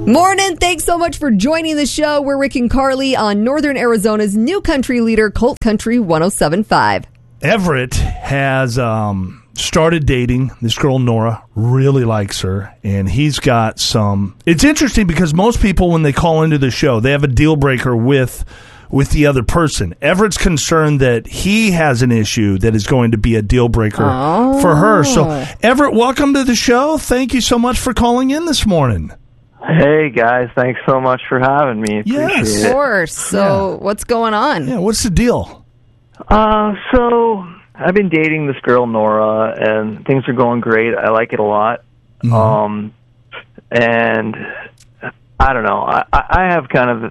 Morning. Thanks so much for joining the show. We're Rick and Carly on Northern Arizona's new country leader, Colt Country 107.5. Everett has started dating this girl, Nora, really likes her, and he's got some... It's interesting because most people, when they call into the show, they have a deal breaker with the other person. Everett's concerned that he has an issue that is going to be a deal breaker for her. So, Everett, welcome to the show. Thank you so much for calling in this morning. Hey, guys. Thanks so much for having me. Appreciate it. Of course. So, what's going on? Yeah, what's the deal? So, I've been dating this girl, Nora, and things are going great. I like it a lot. Mm-hmm. And I don't know. I have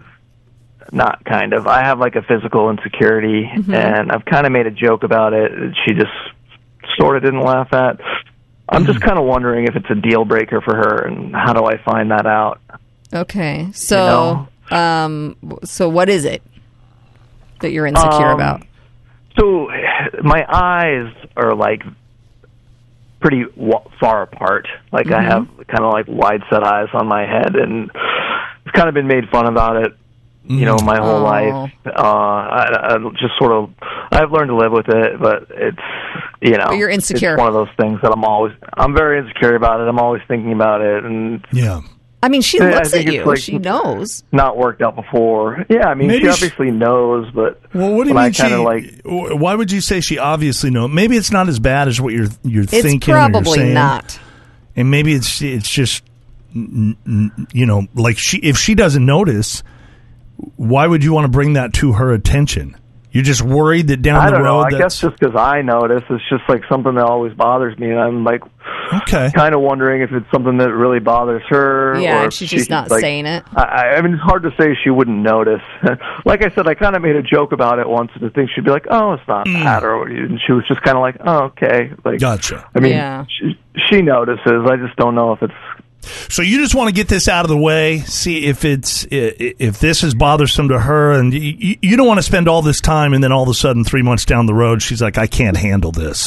I have like a physical insecurity, and I've kind of made a joke about it. She just sort of didn't laugh at. I'm just kind of wondering if it's a deal breaker for her, and how do I find that out? Okay. So, so what is it that you're insecure about? So, my eyes are like pretty far apart. Like I have kind of like wide set eyes on my head, and I've kind of been made fun about it. You know, my whole life. I just sort of, I've learned to live with it, but it's, you know, but you're insecure. It's one of those things that I'm very insecure about it. I'm always thinking about it, and I mean, she looks at you. Like, she knows. Not worked out before. Yeah, I mean, maybe she obviously knows, but what do you mean? Why would you say she obviously knows? Maybe it's not as bad as what you're thinking. It's probably or you're saying. Not. And maybe it's just, you know, like if she doesn't notice, why would you want to bring that to her attention? You're just worried that down the road... I don't know. I guess just because I notice, it's just like something that always bothers me, and I'm like, kind of wondering if it's something that really bothers her. Yeah, or she's just not saying it. I mean, it's hard to say she wouldn't notice. Like I said, I kind of made a joke about it once, and I think she'd be like, "Oh, it's not that," and she was just kind of like, "Oh, okay." Like, gotcha. I mean, she notices. I just don't know if it's... So you just want to get this out of the way, see if this is bothersome to her, and you don't want to spend all this time, and then all of a sudden, 3 months down the road, she's like, "I can't handle this."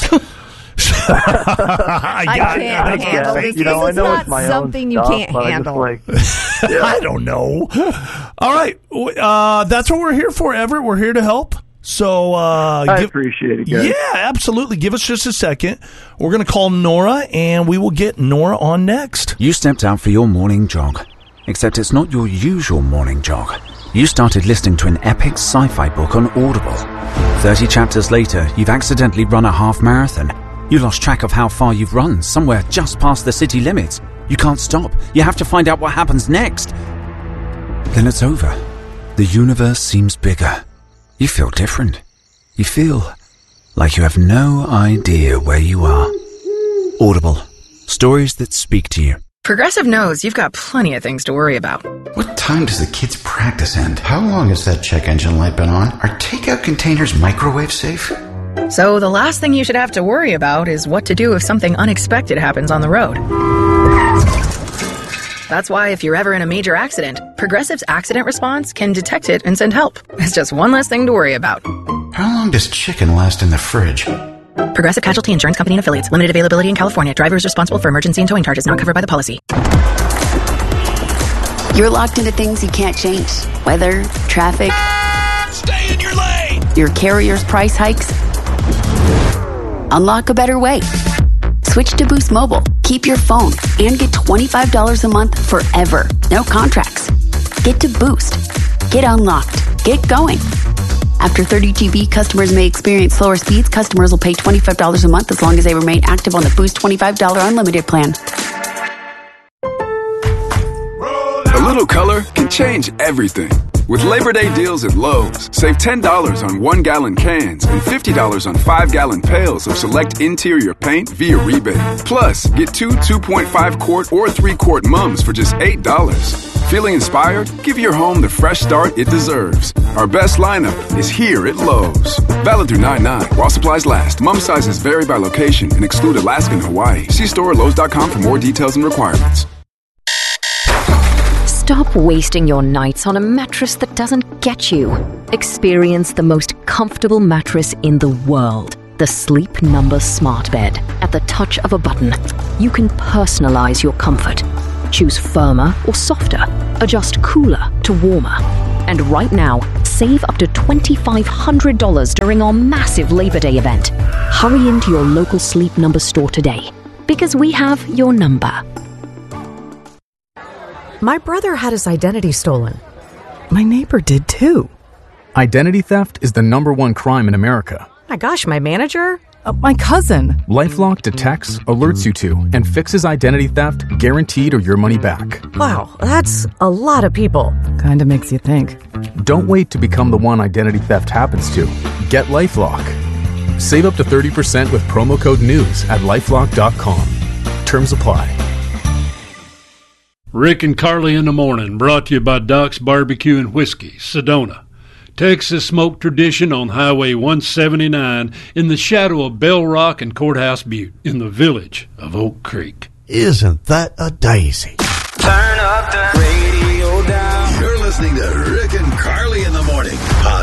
I can't handle this. You know, I know it's my something you can't handle. I don't know. All right, that's what we're here for, Everett. We're here to help. So I appreciate it, guys. Yeah, absolutely. Give us just a second. We're going to call Nora, and we will get Nora on next. You stepped out for your morning jog, except it's not your usual morning jog. You started listening to an epic sci-fi book on Audible. 30 chapters later, you've accidentally run a half marathon. You lost track of how far you've run, somewhere just past the city limits. You can't stop. You have to find out what happens next. Then it's over. The universe seems bigger. You feel different. You feel like you have no idea where you are. Audible. Stories that speak to you. Progressive knows you've got plenty of things to worry about. What time does the kids' practice end? How long has that check engine light been on? Are takeout containers microwave safe? So the last thing you should have to worry about is what to do if something unexpected happens on the road. That's why if you're ever in a major accident, Progressive's accident response can detect it and send help. It's just one less thing to worry about. How long does chicken last in the fridge? Progressive Casualty Insurance Company and Affiliates. Limited availability in California. Driver is responsible for emergency and towing charges not covered by the policy. You're locked into things you can't change. Weather, traffic. Stay in your lane! Your carrier's price hikes. Unlock a better way. Switch to Boost Mobile. Keep your phone and get $25 a month forever. No contracts. Get to Boost. Get unlocked. Get going. After 30 GB, customers may experience slower speeds. Customers will pay $25 a month as long as they remain active on the Boost $25 unlimited plan. A little color can change everything. With Labor Day deals at Lowe's, save $10 on 1-gallon cans and $50 on 5-gallon pails of select interior paint via rebate. Plus, get 2 2.5-quart or 3-quart mums for just $8. Feeling inspired? Give your home the fresh start it deserves. Our best lineup is here at Lowe's. Valid through 9/9 while supplies last. Mum sizes vary by location and exclude Alaska and Hawaii. See store at Lowe's.com for more details and requirements. Stop wasting your nights on a mattress that doesn't get you. Experience the most comfortable mattress in the world. The Sleep Number Smart Bed. At the touch of a button, you can personalize your comfort. Choose firmer or softer. Adjust cooler to warmer. And right now, save up to $2,500 during our massive Labor Day event. Hurry into your local Sleep Number store today, because we have your number. My brother had his identity stolen. My neighbor did too. Identity theft is the #1 crime in America. My gosh, my manager? My cousin. LifeLock detects, alerts you to, and fixes identity theft guaranteed or your money back. Wow, that's a lot of people. Kinda makes you think. Don't wait to become the one identity theft happens to. Get LifeLock. Save up to 30% with promo code NEWS at LifeLock.com. Terms apply. Rick and Carly in the Morning, brought to you by Doc's Barbecue and Whiskey, Sedona. Texas smoke tradition on Highway 179 in the shadow of Bell Rock and Courthouse Butte in the village of Oak Creek. Isn't that a daisy? Turn up the radio down. You're listening to Rick and Carly in the Morning.